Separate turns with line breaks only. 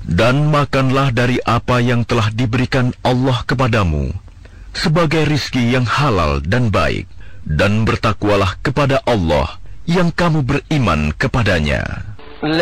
Dan makanlah dari apa yang telah diberikan Allah kepadamu sebagai rizki yang halal dan baik, dan bertakwalah kepada Allah yang kamu beriman kepadanya.